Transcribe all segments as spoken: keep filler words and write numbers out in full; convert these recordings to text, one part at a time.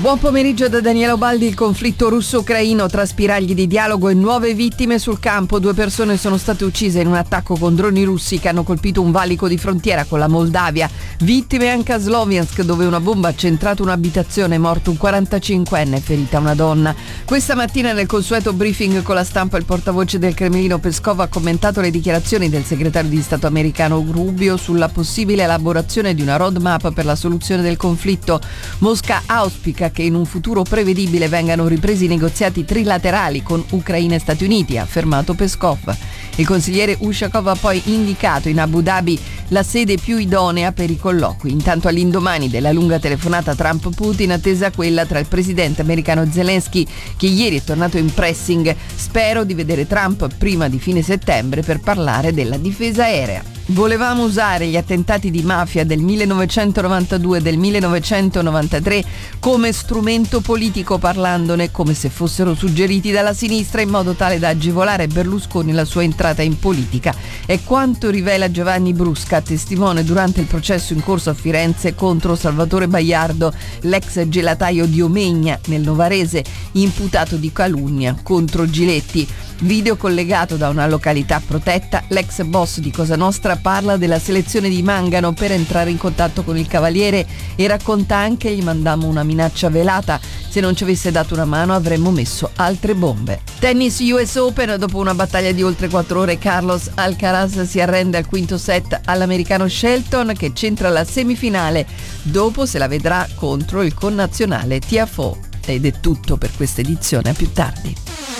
Buon pomeriggio da Daniela Ubaldi. Il conflitto russo-ucraino tra spiragli di dialogo e nuove vittime sul campo. Due persone sono state uccise in un attacco con droni russi che hanno colpito un valico di frontiera con la Moldavia. Vittime anche a Sloviansk, dove una bomba ha centrato un'abitazione, morto un quarantacinquenne, ferita una donna. Questa mattina nel consueto briefing con la stampa il portavoce del Cremlino Peskov ha commentato le dichiarazioni del segretario di Stato americano Rubio sulla possibile elaborazione di una roadmap per la soluzione del conflitto. Mosca auspica che in un futuro prevedibile vengano ripresi i negoziati trilaterali con Ucraina e Stati Uniti, ha affermato Peskov. Il consigliere Ushakov ha poi indicato in Abu Dhabi la sede più idonea per i colloqui. Intanto all'indomani della lunga telefonata Trump-Putin, attesa quella tra il presidente americano Zelensky, che ieri è tornato in pressing. Spero di vedere Trump prima di fine settembre per parlare della difesa aerea. Volevamo usare gli attentati di mafia del millenovecentonovantadue e del millenovecentonovantatré come strumento politico, parlandone come se fossero suggeriti dalla sinistra in modo tale da agevolare Berlusconi la sua entrata in politica. È quanto rivela Giovanni Brusca, testimone durante il processo in corso a Firenze contro Salvatore Baiardo, l'ex gelataio di Omegna nel Novarese, imputato di calunnia contro Giletti. Video collegato da una località protetta, l'ex boss di Cosa Nostra parla della selezione di Mangano per entrare in contatto con il Cavaliere e racconta anche: gli mandammo una minaccia velata, se non ci avesse dato una mano avremmo messo altre bombe. Tennis U S Open, dopo una battaglia di oltre quattro ore Carlos Alcaraz si arrende al quinto set all'americano Shelton, che centra la semifinale, dopo se la vedrà contro il connazionale Tiafoe. Ed è tutto per questa edizione, a più tardi.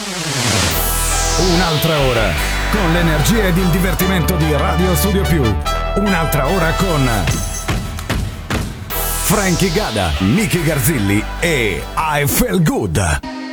Un'altra ora con l'energia ed il divertimento di Radio Studio Più. Un'altra ora con Frankie Gada, Nicky Garzilli e I Feel Good.